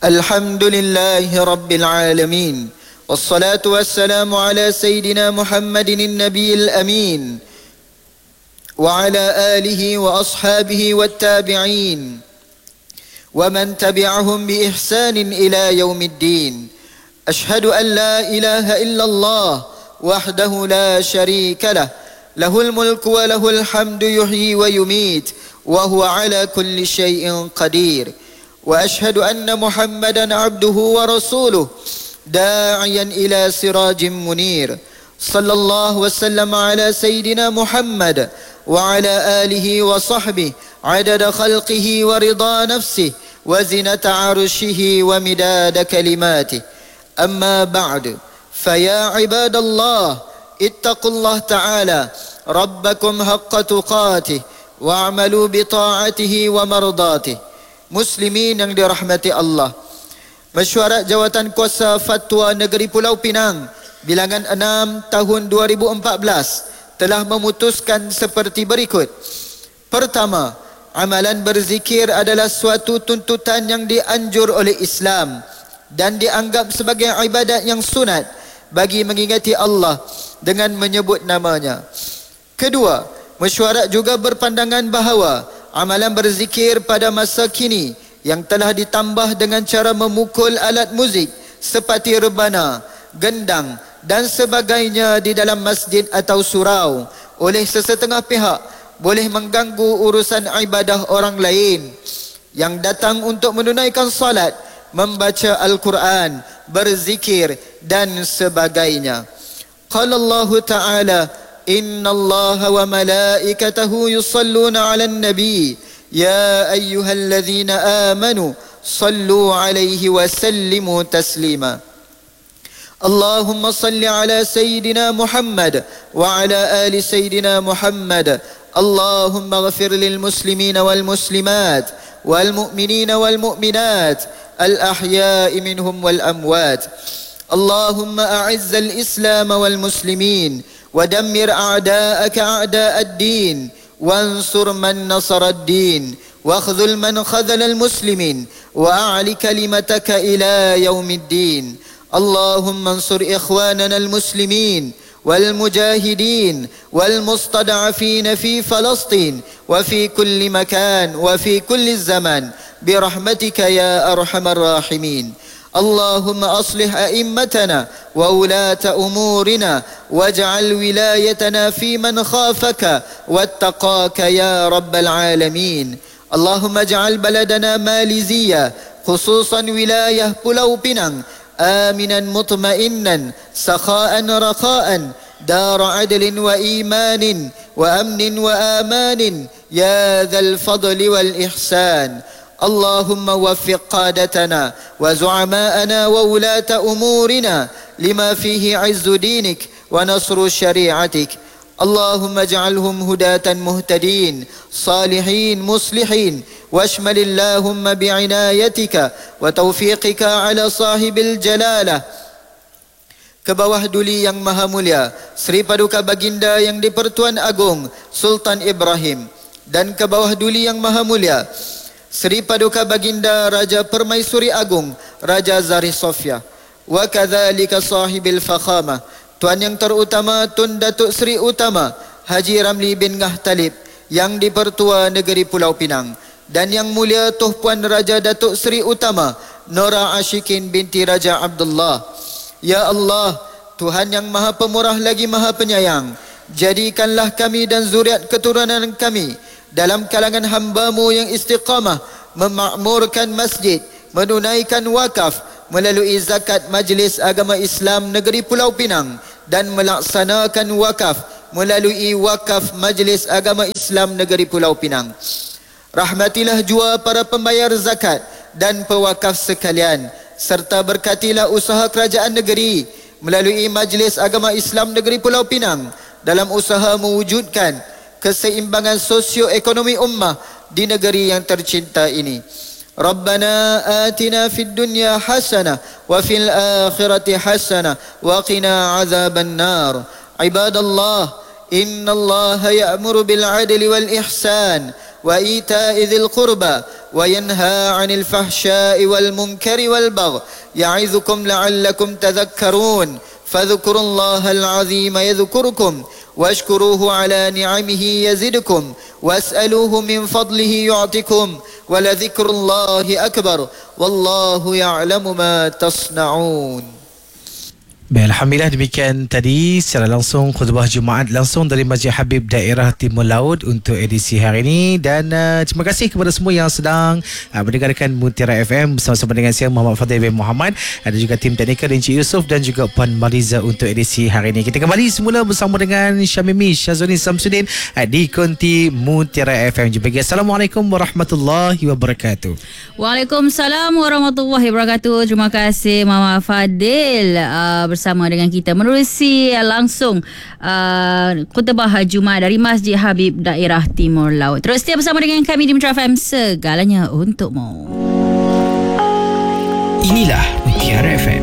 الحمد لله رب العالمين والصلاة والسلام على سيدنا محمد النبي الأمين وعلى آله وأصحابه والتابعين ومن تبعهم بإحسان إلى يوم الدين. أشهد أن لا إله إلا الله وحده لا شريك له، له الملك وله الحمد يحيي ويميت وهو على كل شيء قدير. وأشهد أن محمدا عبده ورسوله داعيا إلى سراج منير. صلى الله وسلم على سيدنا محمد وعلى آله وصحبه عدد خلقه ورضا نفسه وزنة عرشه ومداد كلماته. أما بعد، فيا عباد الله اتقوا الله تعالى ربكم حق تقاته واعملوا بطاعته ومرضاته. Muslimin yang dirahmati Allah, Mesyuarat Jawatan Kuasa Fatwa Negeri Pulau Pinang bilangan 6 tahun 2014 telah memutuskan seperti berikut. Pertama, amalan berzikir adalah suatu tuntutan yang dianjur oleh Islam dan dianggap sebagai ibadat yang sunat bagi mengingati Allah dengan menyebut namanya. Kedua, mesyuarat juga berpandangan bahawa amalan berzikir pada masa kini yang telah ditambah dengan cara memukul alat muzik seperti rebana, gendang dan sebagainya di dalam masjid atau surau oleh sesetengah pihak boleh mengganggu urusan ibadah orang lain yang datang untuk menunaikan salat, membaca Al-Quran, berzikir dan sebagainya. Qala Allah Ta'ala, Inna Allah wa malaikatahu yusalluna ala nabi ya ayyuhalladzina amanu sallu alaihi wa sallimu taslima. Allahumma salli ala Sayyidina Muhammad wa ala ali Sayyidina Muhammad. Allahumma ghafir lil muslimina wal muslimat wal mu'minina wal mu'minat al ahya'i minhum wal amwat. Allahumma a'izz al islam wal muslimin ودمر أعداءك أعداء الدين وانصر من نصر الدين واخذل من خذل المسلمين وأعل كلمتك إلى يوم الدين. اللهم انصر إخواننا المسلمين والمجاهدين والمستضعفين في فلسطين وفي كل مكان وفي كل الزمان برحمتك يا أرحم الراحمين. اللهم أصلح أئمتنا وولاة أمورنا واجعل ولايتنا في من خافك واتقاك يا رب العالمين. اللهم اجعل بلدنا ماليزيا خصوصا ولاية بولو بينang آمنا مطمئنا سخاء رخاء دار عدل وإيمان وأمن وآمان يا ذا الفضل والإحسان. اللهم وفق قادتنا وزعماءنا وولاة أمورنا لما فيه عز دينك ونصر شريعتك. اللهم اجعلهم هداة مهتدين صالحين مصلحين واشمل اللهم بعنايتك وتوفيقك على صاحب الجلالة. Ke bawah duli yang maha mulia Sri Paduka Baginda yang di-Pertuan Agong Sultan Ibrahim, dan ke bawah duli yang maha mulia Sri Paduka Baginda Raja Permaisuri Agung Raja Zarih Sofia, wa kadzalika sahibil fakhamah Tuan yang terutama Tun Datuk Seri Utama Haji Ramli bin Ngah Talib yang di-Pertua Negeri Pulau Pinang, dan yang mulia Tuh Puan Raja Datuk Seri Utama Nora Ashikin binti Raja Abdullah. Ya Allah, Tuhan yang maha pemurah lagi maha penyayang, jadikanlah kami dan zuriat keturunan kami dalam kalangan hamba-Mu yang istiqamah memakmurkan masjid, menunaikan wakaf melalui zakat Majlis Agama Islam Negeri Pulau Pinang, dan melaksanakan wakaf melalui wakaf Majlis Agama Islam Negeri Pulau Pinang. Rahmatilah jua para pembayar zakat dan pewakaf sekalian, serta berkatilah usaha kerajaan negeri melalui Majlis Agama Islam Negeri Pulau Pinang dalam usaha mewujudkan keseimbangan sosioekonomi ummah di negeri yang tercinta ini. Rabbana atina fid dunya hasanah wa fil akhirati hasanah wa qina azaban nar. Ibadallah, innallaha ya'muru bil adli wal ihsan وإيتاء ذي القربى وينهى عن الفحشاء والمنكر والبغي يعظكم لعلكم تذكرون فاذكروا الله العظيم يذكركم واشكروه على نعمه يزدكم واسألوه من فضله يعطكم ولذكر الله أكبر والله يعلم ما تصنعون. Baik, Alhamdulillah, demikian tadi secara langsung khutbah Jumaat langsung dari Masjid Habib Daerah Timur Laut untuk edisi hari ini. Dan terima kasih kepada semua yang sedang mendengarkan Mutiara FM bersama-sama dengan saya Muhammad Fadil bin Muhammad, ada juga tim teknikal Encik Yusof dan juga Puan Mariza untuk edisi hari ini. Kita kembali semula bersama dengan Syamimi Syazudin Samsudin di Konti Mutiara FM. Jumpa lagi. Assalamualaikum warahmatullahi wabarakatuh. Waalaikumsalam warahmatullahi wabarakatuh. Terima kasih Mama Fadil bersama dengan kita menerusi langsung khutbah Jumaat dari Masjid Habib Daerah Timur Laut. Terus setia bersama dengan kami di Mutiara FM, segalanya untukmu. Inilah Mutiara FM.